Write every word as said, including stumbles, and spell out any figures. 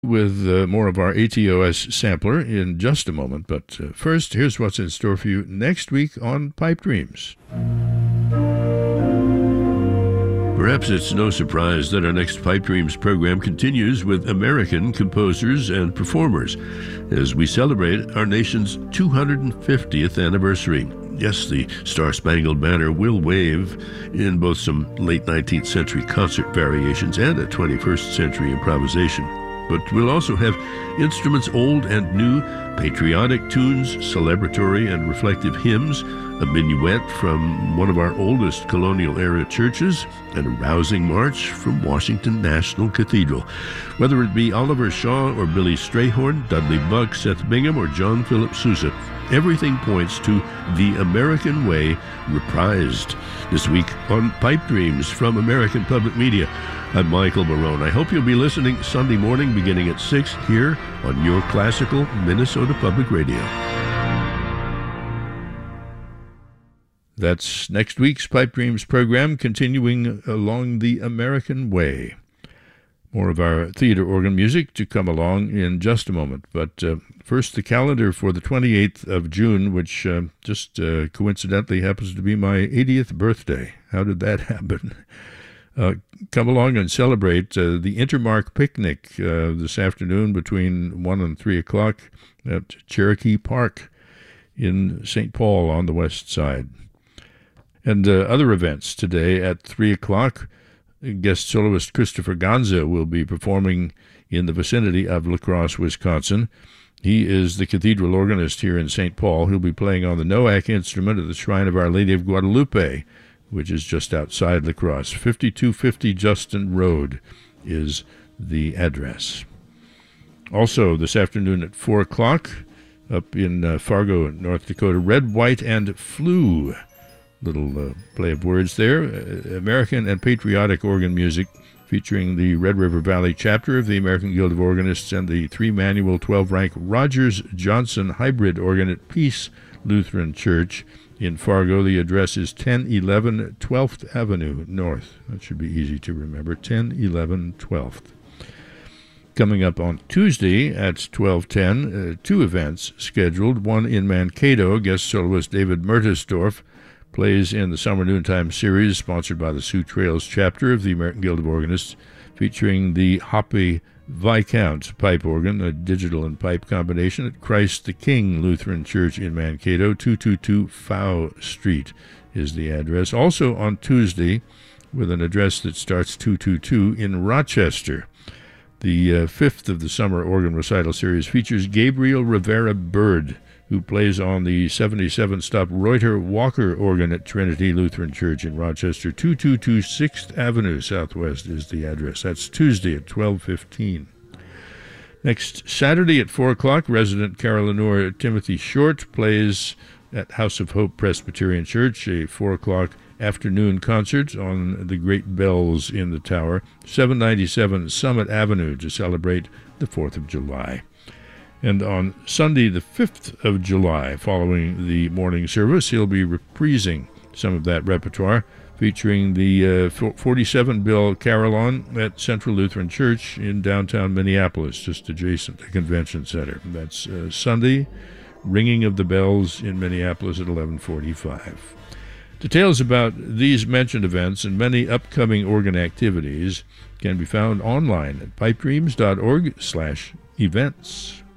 with uh, more of our A T O S sampler in just a moment. But uh, first, here's what's in store for you next week on Pipe Dreams. Perhaps it's no surprise that our next Pipe Dreams program continues with American composers and performers as we celebrate our nation's two hundred fiftieth anniversary. Yes, the Star-Spangled Banner will wave in both some late nineteenth century concert variations and a twenty-first century improvisation. But we'll also have instruments old and new, patriotic tunes, celebratory and reflective hymns, a minuet from one of our oldest colonial-era churches, and a rousing march from Washington National Cathedral. Whether it be Oliver Shaw or Billy Strayhorn, Dudley Buck, Seth Bingham, or John Philip Sousa, everything points to The American Way reprised this week on Pipe Dreams from American Public Media. I'm Michael Barone. I hope you'll be listening Sunday morning beginning at six here on your classical Minnesota Public Radio. That's next week's Pipe Dreams program, continuing along the American Way. More of our theater organ music to come along in just a moment. But uh, first, the calendar for the twenty-eighth of June, which uh, just uh, coincidentally happens to be my eightieth birthday. How did that happen? Uh, come along and celebrate uh, the Intermark Picnic uh, this afternoon between one and three o'clock at Cherokee Park in Saint Paul on the west side. And uh, other events today at three o'clock. Guest soloist Christopher Gonza will be performing in the vicinity of La Crosse, Wisconsin. He is the cathedral organist here in Saint Paul. He'll be playing on the Noack instrument at the Shrine of Our Lady of Guadalupe, which is just outside La Crosse. fifty-two fifty Justin Road is the address. Also, this afternoon at four o'clock, up in uh, Fargo, North Dakota, Red, White, and Flu. Little uh, play of words there. Uh, American and patriotic organ music featuring the Red River Valley chapter of the American Guild of Organists and the three-manual, twelve-rank Rogers-Johnson hybrid organ at Peace Lutheran Church in Fargo. The address is ten eleven twelfth Avenue North. That should be easy to remember, ten eleven twelfth. Coming up on Tuesday at twelve ten, uh, two events scheduled, one in Mankato. Guest soloist David Mertersdorf plays in the Summer Noontime Series, sponsored by the Sioux Trails chapter of the American Guild of Organists, featuring the Hoppy Viscount pipe organ, a digital and pipe combination at Christ the King Lutheran Church in Mankato. two twenty-two Fow Street is the address. Also on Tuesday, with an address that starts two twenty-two in Rochester. The uh, fifth of the Summer Organ Recital Series features Gabriel Rivera Bird, who plays on the seventy-seven stop Reuter Walker organ at Trinity Lutheran Church in Rochester. two twenty-two sixth Avenue Southwest is the address. That's Tuesday at twelve fifteen. Next Saturday at four o'clock, resident Carolinor Timothy Short plays at House of Hope Presbyterian Church, a four o'clock afternoon concert on the Great Bells in the Tower, seven ninety-seven Summit Avenue, to celebrate the fourth of July. And on Sunday, the fifth of July, following the morning service, he'll be reprising some of that repertoire, featuring the uh, forty-seven Bill Carillon at Central Lutheran Church in downtown Minneapolis, just adjacent to Convention Center. That's uh, Sunday, Ringing of the Bells in Minneapolis at eleven forty-five. Details about these mentioned events and many upcoming organ activities can be found online at pipedreams dot org slash events.